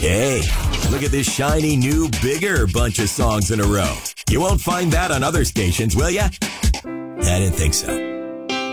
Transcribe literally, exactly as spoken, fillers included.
Hey, look at this shiny, new, bigger bunch of songs in a row. You won't find that on other stations, will ya? I didn't think so.